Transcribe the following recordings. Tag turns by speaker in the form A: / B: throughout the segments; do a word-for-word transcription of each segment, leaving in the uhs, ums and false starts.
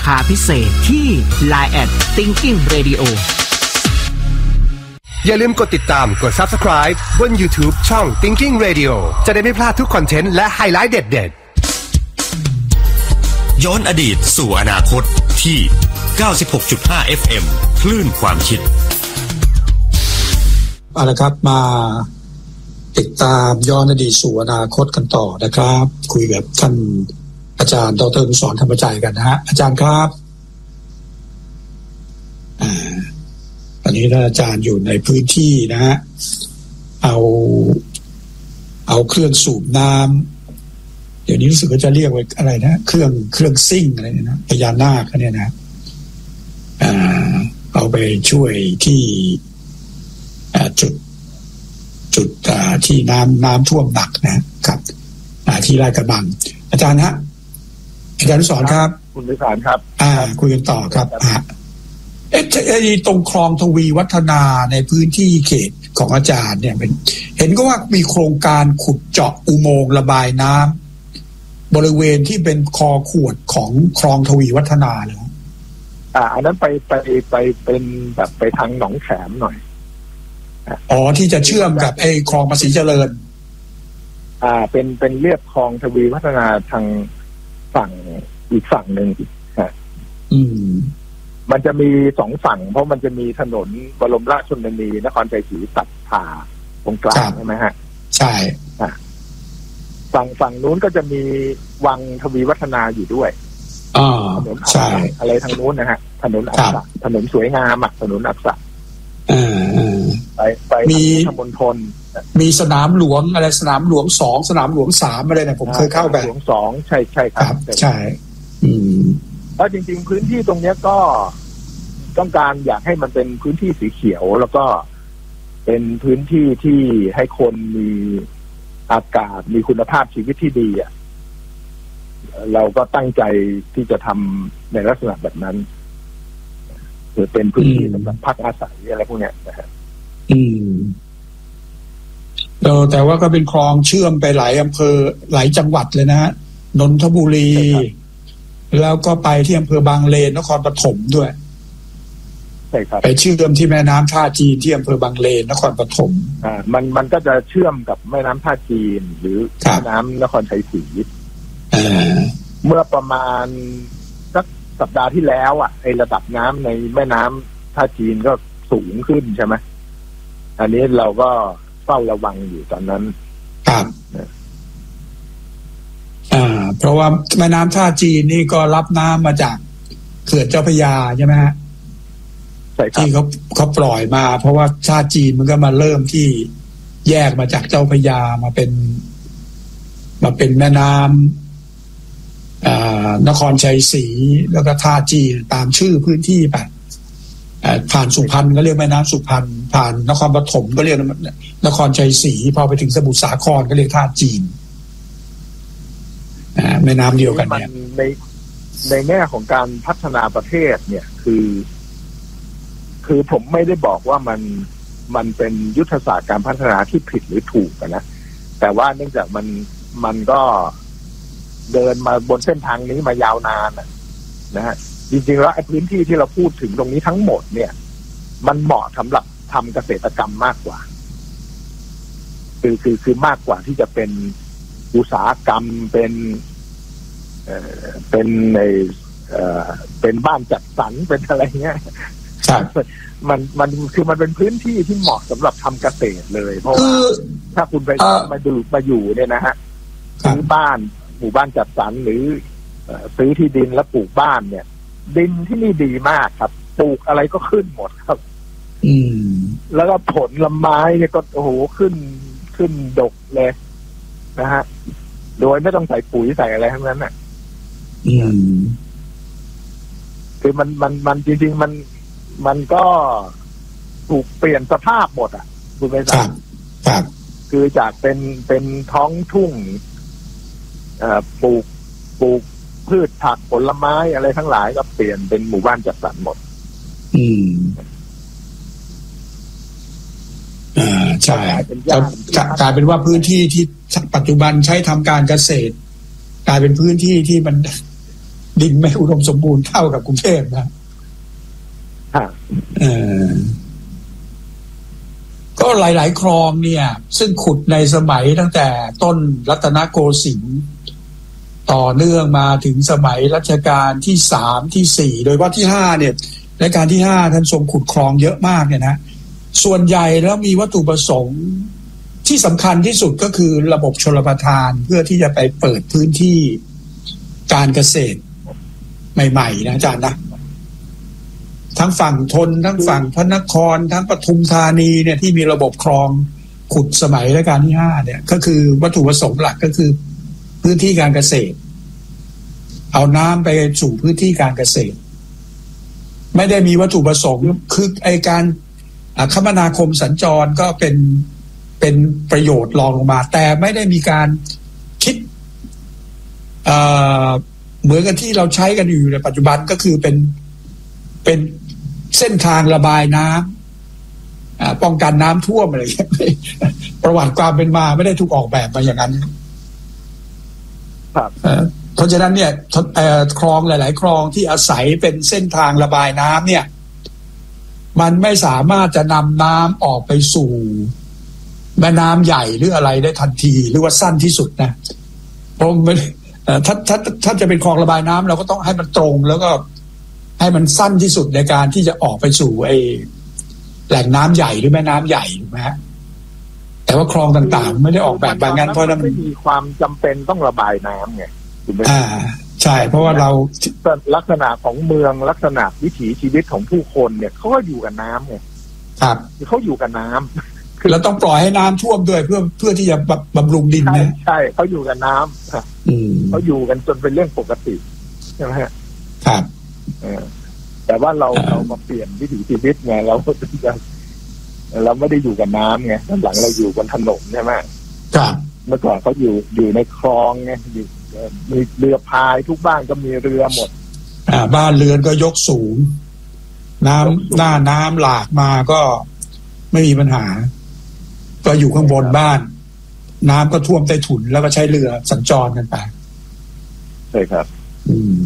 A: คาพิเศษที่ ไลน์ แอท Thinking Radio
B: อย่าลืมกดติดตามกด Subscribe บน YouTube ช่อง Thinking Radio จะได้ไม่พลาดทุกคอนเทนต์และไฮไลท์เด็ดๆ
C: ย้อนอดีตสู่อนาคตที่ เก้าสิบหกจุดห้า เอฟ เอ็ม คลื่นความคิด
D: เอาละครับมาติดตามย้อนอดีตสู่อนาคตกันต่อนะครับคุยกับท่านอาจารย์ดร.อนุสรณ์ธรรมใจกันนะฮะอาจารย์ครับอ่าตอนนี้ท่านอาจารย์อยู่ในพื้นที่นะฮะเอาเอาเครื่องสูบน้ำเดี๋ยวนี้รู้สึกว่าจะเรียกว่าอะไรนะเครื่องเครื่องซิ่งอะไรเนี่ยนะพญานาคเนี่ยนะอ่าเอาไปช่วยที่อ่าจุดจุดอ่าที่น้ำน้ำท่วมหนักนะครับอ่าที่ลาดกระบังอาจารย์ฮะอาจารย์อนุสรณ์ครับ
E: คุณวิสารครับ
D: อ่าคุยกันต่อครับฮะเอ๊ะไอ้ตรงคลองทวีวัฒนาในพื้นที่เขตของอาจารย์เนี่ยเป็นเห็นก็ว่ามีโครงการขุดเจาะอุโมงค์ระบายน้ำบริเวณที่เป็นคอขวดของคลองทวีวัฒนาเลย
E: อ่าอันนั้นไปไปไปเป็นแบบไปทางหนองแขมหน่อย
D: อ๋อที่จะเชื่อมกับไอ้คลองภาษีเจริญ
E: อ่าเป็นเป็นเรียบคลองทวีวัฒนาทางฝั่งอีกฝั่งหนึ่งฮะ
D: อืม
E: มันจะมีสองฝั่งเพราะมันจะมีถนนบรมราชชนนีนครชัยศรีตัดผ่าตรงกลางใช่ไหมฮะ
D: ใช่
E: อ่าฝั่งฝั่งนู้นก็จะมีวังทวีวัฒนาอยู่ด้วย
D: อ่าใช่
E: อะไรทางนู้นนะฮะถนนอักษะถนนสวยงามอ่ะถนนอักษะ
D: อ่า
E: ไปไป
D: มี
E: มณฑล
D: มีสนามหลวงอะไรสนามหลวงสองสนามหลวงสามอะไรเนี่ยผมเคยเข้าไป
E: หลวงสองใช่ใช่ครับ
D: ใช่อืม
E: แล้วจริงๆพื้นที่ตรงเนี้ยก็ต้องการอยากให้มันเป็นพื้นที่สีเขียวแล้วก็เป็นพื้นที่ที่ให้คนมีอากาศมีคุณภาพชีวิตที่ดีอ่ะเราก็ตั้งใจที่จะทำในลักษณะแบบนั้นหรือเป็นพื้นที่สำหรับพักอาศัยอะไรพวกเนี้ยนะฮะ
D: อืมเออแต่ว่าก็เป็นคลองเชื่อมไปหลายอำเภอหลายจังหวัดเลยนะฮะนนทบุรีแล้วก็ไปที่อำเภอบางเลนนครปฐมด้วย
E: ใช่ครับ
D: ไปเชื่อมที่แม่น้ำท่าจีนที่อำเภอบางเลนนครปฐม
E: อ่ามันมันก็จะเชื่อมกับแม่น้ำท่าจีนหรือแม่น้ำนครชัยศรีเมื่อประมาณสักสัปดาห์ที่แล้วอ่ะไอระดับน้ำในแม่น้ำท่าจีนก็สูงขึ้นใช่ไหมอันนี้เราก็เฝ้าระวังอยู่ตอนนั้น
D: ครับอ่าเพราะว่าแม่น้ำท่าจีนนี่ก็รับน้ำมาจากเขื่อนเจ้าพระยาใช่ไหมฮะ
E: ใช่ครับ
D: ที่เขาเขาปล่อยมาเพราะว่าท่าจีนมันก็มาเริ่มที่แยกมาจากเจ้าพระยามาเป็นมาเป็นแม่น้ำอ่านครชัยศรีแล้วก็ท่าจีนตามชื่อพื้นที่ไปผ่านสุพรรณก็เรียกแม่น้ำสุพรรณผ่านนครปฐมก็เรียกนครชัยศรีพอไปถึงสมุทรสาครก็เรียกท่าจีนแม่น้ำเดียวกันเนี่ย
E: ในในแง่ของการพัฒนาประเทศเนี่ยคือคือผมไม่ได้บอกว่ามันมันเป็นยุทธศาสตร์การพัฒนาที่ผิดหรือถูกนะแต่ว่าเนื่องจากมันมันก็เดินมาบนเส้นทางนี้มายาวนานนะฮะจริงๆแล้วไอ้พื้นที่ที่เราพูดถึงตรงนี้ทั้งหมดเนี่ยมันเหมาะสำหรับทำเกษตรกรรมมากกว่าคือคือคือมากกว่าที่จะเป็นอุตสาหกรรมเป็นเอ่อเป็นในเอ่อเป็นบ้านจัดสรรเป็นอะไรเงี้ย
D: ใช่
E: มันมันคือมันเป็นพื้นที่ที่เหมาะสำหรับทำเกษตรเลยเพราะว่าถ้าคุณไปมาดูมาอยู่เนี่ยนะฮะซื้อบ้านหมู่บ้านจัดสรรหรือซื้อที่ดินแล้วปลูกบ้านเนี่ยดินที่นี่ดีมากครับปลูกอะไรก็ขึ้นหมดครับ
D: อืม
E: แล้วก็ผลลไม้เนี่ยก็โอ้โหขึ้นขึ้นดกเลยนะฮะโดยไม่ต้องใส่ปุ๋ยใส่อะไรทั้งนั้นน่ะ
D: อืม
E: คือมันมันมันจริงๆมันมันก็ถูกเปลี่ยนสภาพหมดอ่ะคุณไปสั่ง
D: ครับ
E: คือจากเป็นเป็นท้องทุ่งเอ่อปลูกปลูกพืชผักผลไม้อะไรทั้งหลายก็เปลี่ยนเป็นหมู่บ้านจัดสรรหมด
D: อืมอ่าใช่กลายเป็นว่าพื้นที่ที่ปัจจุบันใช้ทำการเกษตรกลายเป็นพื้นที่ที่มันดินไม่อุดมสมบูรณ์เท่ากับกรุงเทพนะเออก็หลายๆคลองเนี่ยซึ่งขุดในสมัยตั้งแต่ต้นรัตนโกสินทร์ต่อเนื่องมาถึงสมัยรัชกาลที่สามที่สี่โดยว่าที่ห้าเนี่ยรัชกาลที่ห้าท่านทรงขุดคลองเยอะมากเนี่ยนะส่วนใหญ่แล้วมีวัตถุประสงค์ที่สำคัญที่สุดก็คือระบบชลประทานเพื่อที่จะไปเปิดพื้นที่การเกษตรใหม่ๆนะอาจารย์นะทั้งฝั่งธนทั้งฝั่งพระนครทั้งปทุมธานีเนี่ยที่มีระบบคลองขุดสมัยรัชกาลที่ห้าเนี่ยก็คือวัตถุประสงค์หลักก็คือพื้นที่การเกษตรเอาน้ำไปสู่พื้นที่การเกษตรไม่ได้มีวัตถุประสงค์คือไอการคมนาคมสัญจรก็เป็นเป็นประโยชน์รองลงมาแต่ไม่ได้มีการคิดเอ่อเหมือนกับที่เราใช้กันอยู่ในปัจจุบันก็คือเป็นเป็นเส้นทางระบายน้ำป้องกันน้ำท่วมอะไรอย่างเงี้ยประวัติความเป็นมาไม่ได้ถูกออกแบบมาอย่างนั้น
E: ครับ
D: เพราะฉะนั้นเนี่ยคลองหลายๆคลองที่อาศัยเป็นเส้นทางระบายน้ำเนี่ยมันไม่สามารถจะนำน้ำออกไปสู่แม่น้ำใหญ่หรืออะไรได้ทันทีหรือว่าสั้นที่สุดนะเพราะมันถ้าถ้าถ้าจะเป็นคลองระบายน้ำเราก็ต้องให้มันตรงแล้วก็ให้มันสั้นที่สุดในการที่จะออกไปสู่ไอ้แหล่งน้ำใหญ่หรือแม่น้ำใหญ่ถูกไหมฮะแต่ว่าคลองต่างๆไม่ได้ออกแบบแบบนั้นเพราะนั้น
E: ไม่มีความจำเป็นต้องระบายน้ำไงถูกไหม
D: อ่าใช่เพราะว่าเรา
E: ลักษณะของเมืองลักษณะวิถีชีวิตของผู้คนเนี่ยเขาก็อยู่กับน้ำไง
D: ครับ
E: เขาอยู่กับน้ำ
D: คือเราต้องปล่อยให้น้ำท่วมด้วยเพื่อเพื่อที่จะบำรุงดินนะ
E: ใช่เขาอยู่กับน้ำเขาอยู่กันจนเป็นเรื่องปกติใช่ไหมฮะ
D: ครับ
E: แต่ว่าเราเรามาเปลี่ยนวิถีชีวิตไงเราเราไม่ได้อยู่กับน้ำไงตอนหลังเราอยู่บนถนนใช่ไหม
D: ครับ
E: เมื่อก่อนเขาอยู่อยู่ในคลองไงอยู่มีเรือพายทุกบ้านก็มีเรือหมด
D: อ่าบ้านเรือนก็ยกสูงน้ำหน้าน้ำหลากมาก็ไม่มีปัญหาก็อยู่ข้างบนบ้านน้ำก็ท่วมใต้ถุนแล้วก็ใช้เรือสัญจรกันไป
E: ใช่ครับ
D: อืม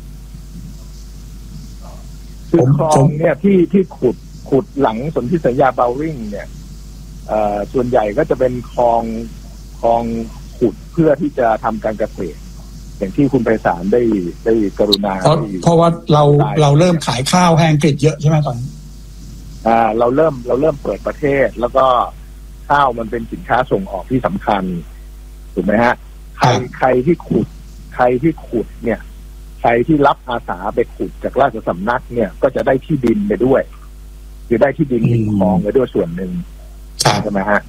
E: คือคลองเนี่ยที่ที่ขุดขุดหลังสนธิสัญญาเบลริงเนี่ยเอ่อส่วนใหญ่ก็จะเป็นคลองคลองขุดเพื่อที่จะทำการเกษตรอย่างที่คุณไพศาลได้ได้กรุณา
D: เพราะเพราะว่าเราเราเริ่มขายข้าวให้อังกฤษเยอะใช่ไหมตอนนี้
E: อ่าเราเริ่มเราเริ่มเปิดประเทศแล้วก็ข้าวมันเป็นสินค้าส่งออกที่สำคัญถูกไหมฮะใครใครที่ขุดใครที่ขุดเนี่ยใครที่รับอาสาไปขุดจากราชสำนักเนี่ยก็จะได้ที่ดินไปด้วยคือได้ที่ดินริมคลองไปด้วยส่วนหนึ่งใช่ไหมฮะ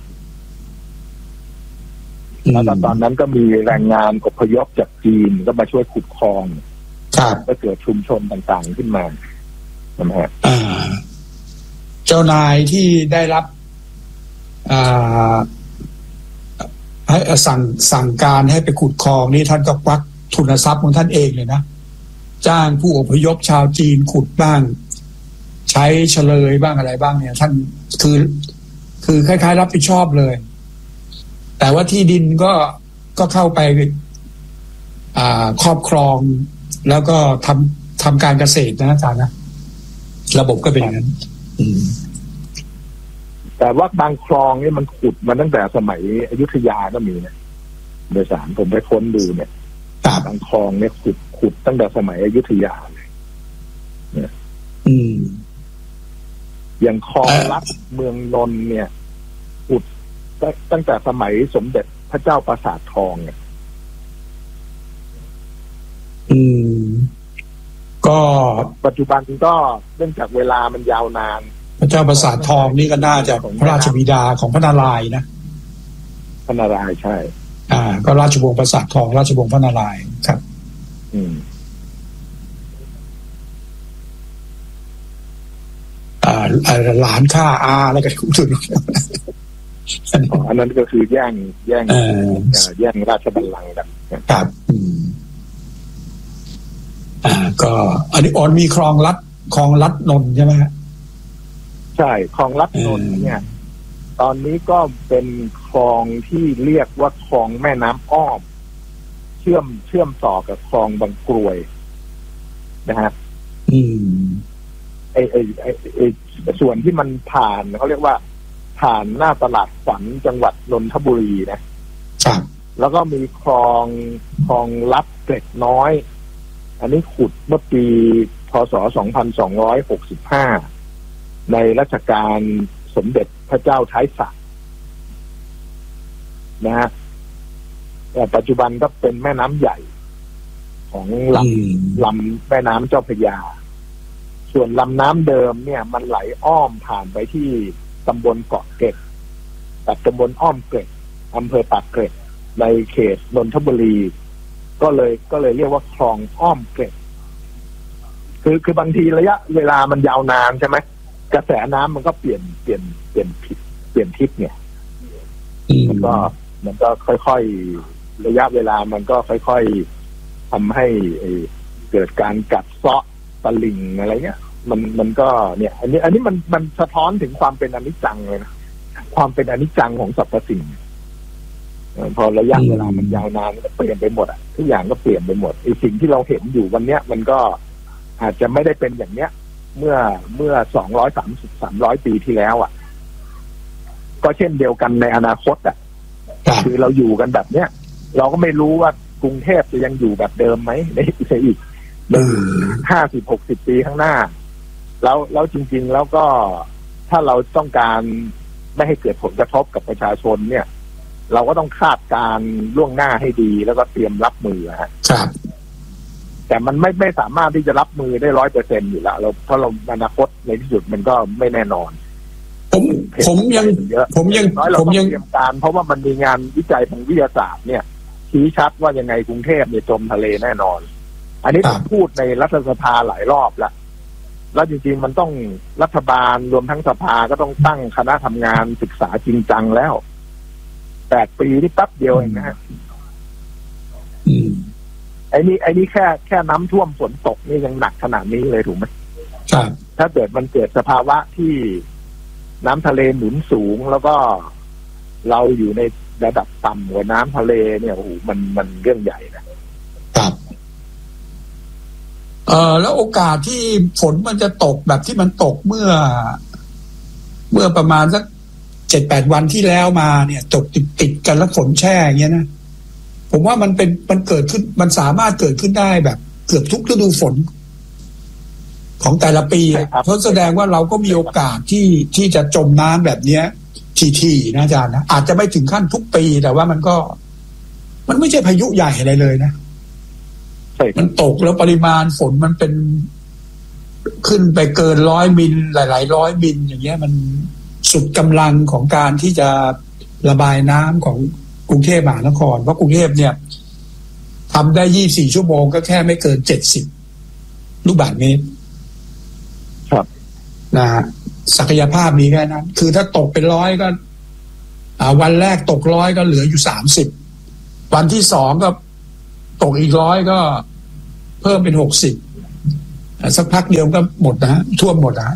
E: แล้วตอนนั้นก็มีแรงงานอพยพจากจีนก็มาช่วยขุดคลองก็เกิดชุมชนต่างๆขึ้นมาใช่ไหมฮะ
D: เจ้านายที่ได้รับให้สั่งสั่งการให้ไปขุดคลองนี่ท่านก็ควักทุนทรัพย์ของท่านเองเลยนะจ้างผู้อพยพชาวจีนขุดบ้างใช้เฉลยบ้างอะไรบ้างเนี่ยท่านคือคือคล้ายๆรับผิดชอบเลยแต่ว่าที่ดินก็ก็เข้าไปอ่าครอบครองแล้วก็ทำทำการเกษตรนะอาจารย์นะระบบก็เป็นอย่างนั้น
E: แต่ว่าบางคลองนี่มันขุดมาตั้งแต่สมัยอยุธยาก็มีนะโดยสารผมไปค้นดูเนี่ยบางคลองเนี่ยขุดขุดตั้งแต่สมัยอยุธยาเลยเนี่ย
D: อืม
E: อย่างคลองลัดเมืองนนท์เนี่ยขุดตั้งแต่สมัยสมเด็จพระเจ้าปราสาททองเนี่ย
D: อืมก็
E: ปัจจุบันก็เนื่องจากเวลามันยาวนาน
D: พระเจ้าปราสาททองนี่ก็น่าจะพระราชบิดาของพระนารายณ์นะ
E: พระนารายณ์ใช่
D: อ่าก็ราชวงศ์ปราสาททองราชวงศ์พระนารายณ์ครับ
E: อืม
D: อ่าหลานฆ่าอาแล้วก็คุณทุน
E: อันนั้นก็คือแย่งแย่งแย่งราชบัลลังก์กัน
D: ครับอ่าก็อันนี้อ่อนมีคลองลัดคลองลัดนนท์ใช่ไหมฮะ
E: ใช่คลองลัดนนท์เนี่ยตอนนี้ก็เป็นคลองที่เรียกว่าคลองแม่น้ำอ้อมเชื่อมเชื่อมต่อกับคลองบางกรวยนะฮะ
D: อืม
E: ไอไอไอไอส่วนที่มันผ่านเขาเรียกว่าผ่านหน้าตลาดขวัญจังหวัดนนทบุรีนะครับแล้วก็มีคลองคลองลับเกร็ดน้อยอันนี้ขุดเมื่อปีพ.ศ. สองพันสองร้อยหกสิบห้าในรัชกาลสมเด็จพระเจ้าท้ายสระนะฮะแต่ปัจจุบันก็เป็นแม่น้ำใหญ่ของลำลำแม่น้ำเจ้าพระยาส่วนลำน้ำเดิมเนี่ยมันไหลอ้อมผ่านไปที่ตำบลเกาะเกร็ดตัดตำบลอ้อมเกร็ดอำเภอปากเกร็ดในเขตนนทบุรีก็เลยก็เลยเรียกว่าคลองอ้อมเกร็ดคือคือบางทีระยะเวลามันยาวนานใช่ไหมกระแสน้ำมันก็เปลี่ยนเปลี่ยนเปลี่ยนทิศเปลี่ยนทิศเนี่ยมันก็มันก็ค่อยๆระยะเวลามันก็ค่อยๆทำให้เกิดการกัดเซาะตะลิ่งอะไรเงี้ยมันมันก็เนี่ยอันนี้อันนี้มันมันสะท้อนถึงความเป็นอนิจจังเลยนะความเป็นอนิจจังของสรรพสิ่งพอระยะเวลามันยาวนานก็เปลี่ยนไปหมดอ่ะทุกอย่างก็เปลี่ยนไปหมดไอ้สิ่งที่เราเห็นอยู่วันเนี้ยมันก็อาจจะไม่ได้เป็นอย่างเนี้ยเมื่อเมื่อสองร้อยสามสิบสามร้อยปีที่แล้วอ่ะก็เช่นเดียวกันในอนาคตอ่ะคือเราอยู่กันแบบเนี้ยเราก็ไม่รู้ว่ากรุงเทพจะยังอยู่แบบเดิมไหมในอีกห้าสิบหกสิบปีข้างหน้าแล้วแล้วจริงๆแล้วก็ถ้าเราต้องการไม่ให้เกิดผลกระทบกับประชาชนเนี่ยเราก็ต้องคาดการล่วงหน้าให้ดีแล้วก็เตรียมรับมือฮะครับแต่มันไม่ไม่สามารถที่จะรับมือได้ร้อยเปอร์เซ็นต์อยู่แล้วเราเพราะเราอนาคตในที่สุดมันก็ไม่แน่นอน
D: ผมผมยังผมยัง
E: ผมยังเตรียมการเพราะว่ามันมีงานวิจัยทางวิทยาศาสตร์เนี่ยชี้ชัดว่ายังไงกรุงเทพเนี่ยจมทะเลแน่นอนอันนี้ผมพูดในรัฐสภาหลายรอบแล้วแล้วจริงๆมันต้องรัฐบาลรวมทั้งสภาก็ต้องตั้งคณะทำงานศึกษาจริงจังแล้วแปดปีนี่แป๊บเดียวเองนะฮะไอ้นี่ไอ้นี่แค่แค่น้ำท่วมฝนตกนี่ยังหนักขนาดนี้เลยถูกไหมครับถ้าเกิดมันเกิดสภาวะที่น้ำทะเลหนุนสูงแล้วก็เราอยู่ในระดับต่ำกว่าน้ำทะเลเนี่ยโอ้โหมันมันเรื่องใหญ่นะครับ
D: เอ่อแล้วโอกาสที่ฝนมันจะตกแบบที่มันตกเมื่อเมื่อประมาณสักเจ็ดแปดวันที่แล้วมาเนี่ยตกติดติดกันแล้วฝนแช่อย่างเงี้ยนะผมว่ามันเป็นมันเกิดขึ้นมันสามารถเกิดขึ้นได้แบบเกือบทุกฤดูฝนของแต่ละปีเพราะแสดงว่าเราก็มีโอกาสที่ที่จะจมน้ำแบบเนี้ยทีๆนะอาจารย์นะอาจจะไม่ถึงขั้นทุกปีแต่ว่ามันก็มันไม่ใช่พายุใหญ่อะไรเลยนะมันตกแล้วปริมาณฝนมันเป็นขึ้นไปเกินร้อยมิลหลายๆร้อยมิลอย่างเงี้ยมันสุดกำลังของการที่จะระบายน้ำของกรุงเทพมหานครเพราะกรุงเทพเนี่ยทำได้ยี่สิบสี่ชั่วโมงก็แค่ไม่เกินเจ็ดสิบลูกบาศก์เมตร
E: ครับ
D: นะศักยภาพมีแค่นั้นคือถ้าตกเป็นร้อยก็อ่าวันแรกตกร้อยก็เหลืออยู่สามสิบวันที่สองก็ตกอีกร้อยก็เพิ่มเป็นหกสิบสักพักเดียวก็หมดนะท่วมหมดนะ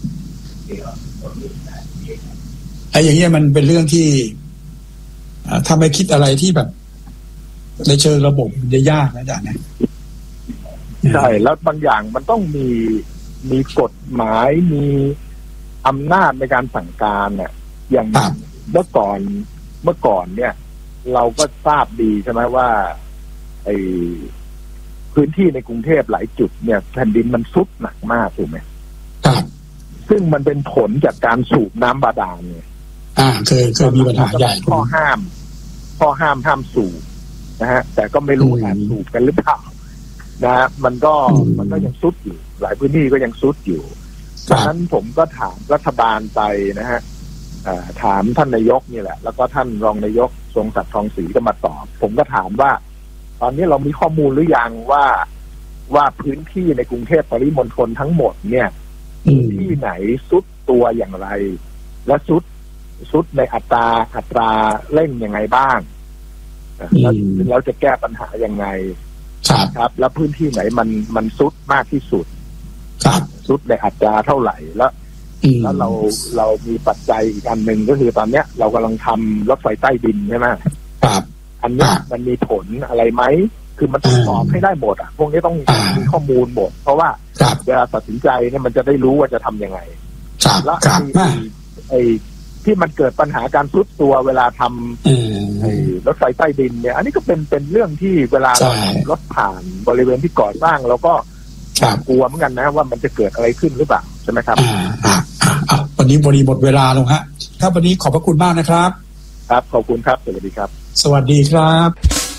D: ไอ้อย่างเงี้ยมันเป็นเรื่องที่ถ้าไม่คิดอะไรที่แบบในเชิงระบบมันจะยากนะอาจารย์นะ
E: ใช่แล้วบางอย่างมันต้องมีมีกฎหมายมีอำนาจในการสั่งการเนี่ยอย่างเมื่อก่อนเมื่อก่อนเนี่ยเราก็ทราบดีใช่ไหมว่าไอ้พื้นที่ในกรุงเทพหลายจุดเนี่ยแผ่นดินมันทรุดหนักมากถูกไหม
D: ครับ
E: ซึ่งมันเป็นผลจากการสูบน้ำบาดาลเนี่ย
D: อ่าเคยเคยมีปัญหาใหญ่
E: ข้อห้ามข้อห้ามห้ามสูบนะฮะแต่ก็ไม่รู้แอบสูบกันหรือเปล่านะฮะมันก็มันก็ยังทรุดอยู่หลายพื้นที่ก็ยังทรุดอยู่ดังนั้นผมก็ถามรัฐบาลไปนะฮะถามท่านนายกนี่แหละแล้วก็ท่านรองนายกทรงศักดิ์ทองศรีก็มาตอบผมก็ถามว่าตอนนี้เรามีข้อมูลหรือยังว่าว่าพื้นที่ในกรุงเทพปริมณฑลทั้งหมดเนี่ยพื้นที่ไหนทรุดตัวอย่างไรและทรุดทรุดในอัตราอัตราเร่งยังไงบ้างแล้วแล้วจะแก้ปัญหายังไงครับแล้วพื้นที่ไหนมันมันทรุดมากที่สุดทรุดในอัตราเท่าไหร่แล้วแล้วเราเรามีปัจจัยอีกอันหนึ่งก็คือตอนเนี้ยเรากำลังทำรถไฟใต้ดินใช่ไหมครับอันนี้มันมีผลอะไรไหมคือมันต้องตอบให้ได้หมดอ่ะพวกนี้ต้องมีข้อมูลหมดเพราะว่าเวลาตัดสินใจเนี่ยมันจะได้รู้ว่าจะทำยังไงแล้วไอ้ที่มันเกิดปัญหาการทรุดตัวเวลาทำไอ้รถไฟใต้ดินเนี่ยอันนี้ก็เป็นเป็นเรื่องที่เวลารถผ่านบริเวณที่ก่อสร้างเราก็กลัวเหมือนกันนะว่ามันจะเกิดอะไรขึ้นหรือเปล่าใช่ไหมครับ
D: วันนี้บริหมดเวลาลงฮะครับวันนี้ขอบพระคุณมากนะครับ
E: ครับขอบคุณครับสวัสดีครับ
D: สวัสดีครับ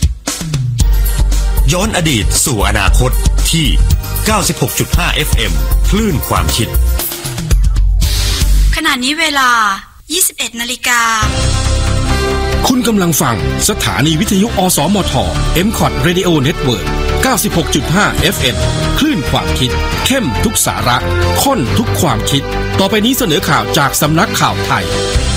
C: ย้อนอดีตสู่อนาคตที่ เก้าสิบหกจุดห้า เอฟ เอ็ม คลื่นความคิด
F: ขณะนี้เวลา ยี่สิบเอ็ดนาฬิกา
G: คุณกำลังฟังสถานีวิทยุอสมท เอ็ม คอท Radio Network เก้าสิบหกจุดห้า เอฟ เอ็ม คลื่นความคิดเข้มทุกสาระข้นทุกความคิดต่อไปนี้เสนอข่าวจากสำนักข่าวไทย